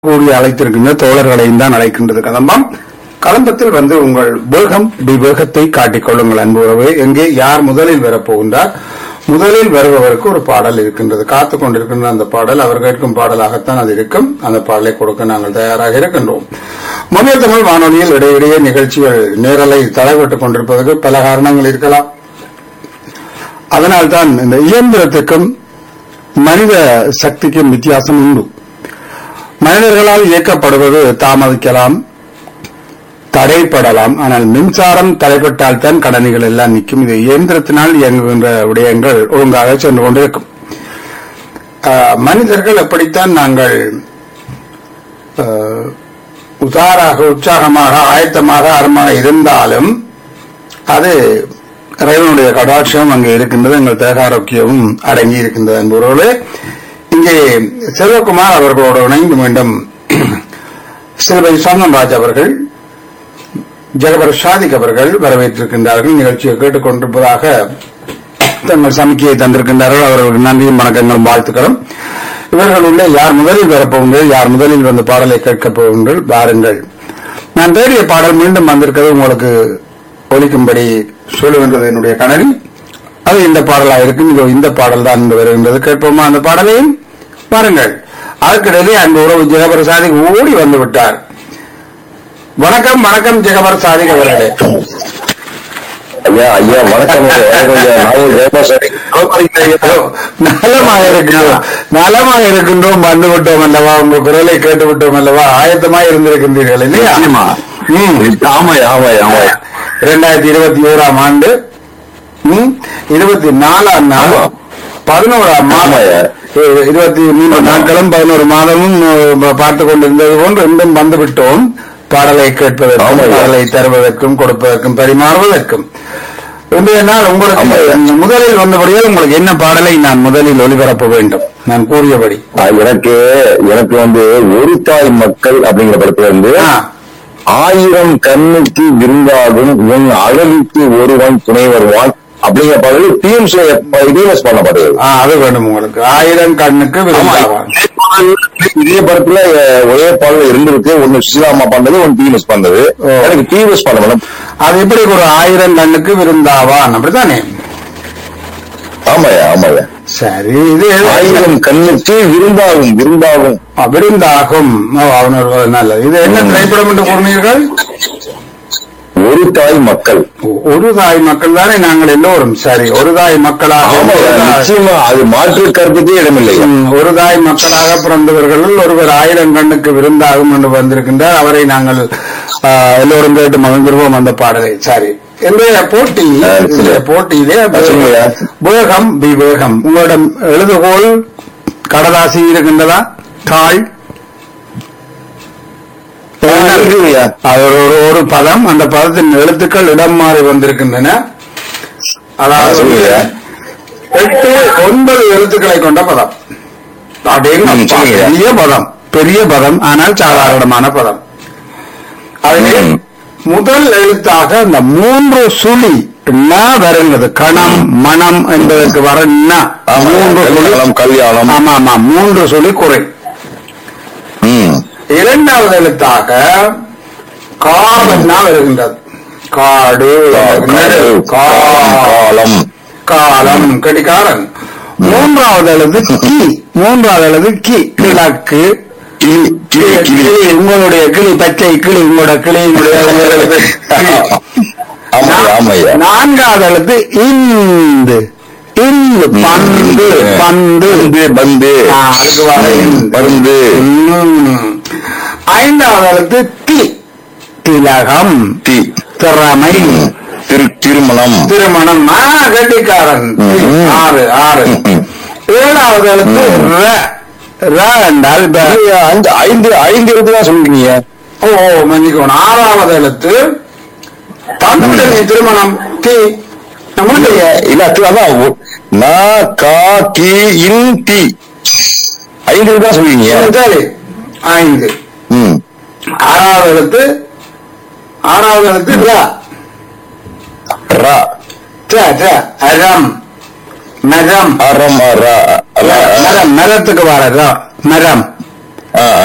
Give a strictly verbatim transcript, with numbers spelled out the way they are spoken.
கூடி அழைத்திருக்கின்ற தோழர்களையும் தான் அழைக்கின்றது கதம்பம். கதம்பத்தில் வந்து உங்கள் வேகம் விவேகத்தை காட்டிக் கொள்ளுங்கள் அன்புறவே. எங்கே யார் முதலில் வரப்போகின்றார்? முதலில் வருபவருக்கு ஒரு பாடல் இருக்கின்றது, காத்துக் கொண்டிருக்கின்ற அந்த பாடல் அவர் கேட்கும் பாடலாகத்தான் அது இருக்கும். அந்த பாடலை கொடுக்க நாங்கள் தயாராக இருக்கின்றோம். மொழிய தமிழ் வானொலியில் இடையிடையே நிகழ்ச்சிகள் நேரலை தடைபட்டுக் கொண்டிருப்பதற்கு பல காரணங்கள் இருக்கலாம். அதனால்தான் இந்த இயந்திரத்துக்கும் மனித சக்திக்கும் வித்தியாசம் உண்டு. மனிதர்களால் இயக்கப்படுவது தாமதிக்கலாம், தடைப்படலாம். ஆனால் மின்சாரம் தடைப்பட்டால் தான் கடனிகள் எல்லாம் நிற்கும். இது இயந்திரத்தினால் இயங்குகின்ற விடயங்கள் ஒழுங்காக சென்று கொண்டிருக்கும். மனிதர்கள் எப்படித்தான் நாங்கள் உதாராக உற்சாகமாக ஆயத்தமாக அறமாக இருந்தாலும் அது இறைவனுடைய கடாட்சியம் அங்கே இருக்கின்றது. எங்கள் தேக ஆரோக்கியமும் அடங்கி இருக்கின்றது என்பவர்களே. இங்கே செல்வகுமார் அவர்களோடு இணைந்து மீண்டும் சிறுவை சோமன்ராஜ் அவர்கள், ஜெகபர் ஷாதிக் அவர்கள் வரவேற்றிருக்கின்றார்கள். நிகழ்ச்சியை கேட்டுக் கொண்டிருப்பதாக தங்கள் சமிக்கையை தந்திருக்கின்றார்கள். அவர்களுக்கு நன்றியும் வணக்கங்களும் வாழ்த்துக்களும். இவர்களுள்ள யார் முதலில் வரப்போங்கள், யார் முதலில் வந்து பாடலை கேட்கப் போகுங்கள், வாருங்கள். நான் தேடிய பாடல் மீண்டும் வந்திருக்கிறது, உங்களுக்கு ஒலிக்கும்படி சொல்லுகின்றது என்னுடைய கணவி. அது இந்த பாடலாக இருக்கும். இதோ இந்த பாடல் தான் வருகின்றது, கேட்போமா அந்த பாடலையும்? பாருங்கள். அதற்கிடையே அந்த உறவு ஜெகபர் சாதிக் ஓடி வந்து விட்டார். வணக்கம் வணக்கம் ஜெகபர் சாதிக் அவர்களே. ஐயா ஐயா வணக்கம். நலமாக இருக்கின்றோம், நலமாக இருக்கின்றோம். வந்து விட்டோம் அல்லவா, உங்கள் குரலை கேட்டு விட்டோம் அல்லவா, ஆயத்தமாக இருந்திருக்கின்றீர்கள் இல்லையா? ஆமாய் ஆமாய் ஆமாய். இரண்டாயிரத்தி இருபத்தி ஓராம் ஆண்டு இருபத்தி நாலாம் நாள் பதினோராம் மாதம் இருபத்தி மூன்று நாட்களும் பதினோரு மாதமும் பார்த்துக் கொண்டிருந்தது போன்று இன்னும் வந்துவிட்டோம். பாடலை கேட்பதற்கும் பாடலை தருவதற்கும் கொடுப்பதற்கும் பரிமாறுவதற்கும். இன்றைய நாள் உங்களுக்கு முதலில் வந்தபடியால் உங்களுக்கு என்ன பாடலை நான் முதலில் ஒளிபரப்ப வேண்டும்? நான் கூறியபடி எனக்கு எனக்கு வந்து ஒரு தாய் மக்கள் அப்படிங்கிற படத்துல இருந்து ஆயிரம் கண்ணுக்கு விருந்தாகும் உன் அழகுக்கு ஒருவன் துணை வருவான் அப்படிங்கிற பாடல் டிஎம்எஸ் பண்ண பாடல். அது வேணும் உங்களுக்கு. ஆயிரம் கண்ணுக்கு விருந்தாவான் இதே படத்துல ஒரே பாடல் இருந்திருக்கு. ஒன்னு சுசிலாமா பண்ணது, ஒன்னு டிஎம்எஸ் பண்ணது. எனக்கு டிஎம்எஸ் பண்ண மேடம். அது எப்படி ஒரு ஆயிரம் கண்ணுக்கு விருந்தாவான் அப்படித்தானே? ஆமாயா ஆமாயா. சரி, இது ஆயிரம் கண்ணுக்கு விருந்தாகும் விருந்தாகும் விருந்தாகும் நல்லது. இது என்ன திரைப்படம் என்று கூறினீர்கள்? ஒரு தாய் மக்கள். ஒரு தாய் மக்கள் தானே நாங்கள் எல்லோரும். சரி, ஒரு தாய் மக்களாக நிச்சயமா அது மாற்று கருத்துக்கே இடமில்லை. ஒரு தாய் மக்களாக பிறந்தவர்கள் ஒருவர் ஆயிரம் கண்ணுக்கு விருந்தாகும் என்று வந்திருக்கின்றார். அவரை நாங்கள் எல்லோரும் கேட்டு மகிழ்ந்திருவோம் அந்த பாடலை. சரி, இன்றைய போட்டி போட்டியிலே வேகம் விவேகம். உங்களிடம் எழுதுகோள் கடதாசி இருக்கின்றதா? தாள் ஒரு பதம், அந்த பதத்தின் எழுத்துக்கள் இடம் மாறி வந்திருக்கின்றன. அதாவது எட்டு ஒன்பது எழுத்துக்களை கொண்ட பதம். பெரிய பதம், பெரிய பதம், ஆனால் சாதாரணமான பதம். அதிலே முதல் எழுத்தாக இந்த மூன்று சுழி வருகிறது. கணம் மனம் என்பதற்கு வர மூன்று சுழி கல்யாணம். ஆமா ஆமா, மூன்று சுழி குறை. இரண்டாவது எழுத்தாக காலம்னா வருகின்றது. காடு காலம் காலம் கடிகாரன். மூன்றாவது எழுது கி. மூன்றாவது எழுது கி. கிழக்கு உங்களுடைய கிளி, பச்சை கிளி, உங்களோட கிளி. நான்காவது எழுத்து இந்து. இந்து பந்து பந்து பந்து அதுக்கு வர பந்து. ஐந்தாவது எழுத்து தி. திலகம் தி. திறமை திருமணம் திருமணம் கட்டிக்காரன். ஆறு ஆறு. ஏழாவது எழுத்து ர என்றால் ஐந்து ஐந்து எழுத்து தான் சொல்லுவீங்க. ஓ மன்னிக்கணும். ஆறாவது எழுத்து தமிழ் திருமணம் தி. இல்ல அதான் ஐந்து தான் சொல்லுவீங்க. சரி, ஐந்து. ஆறாவது எழுத்து ஆறாவது எழுத்து அறம் மரம். மரம் மரத்துக்கு வர மரம்.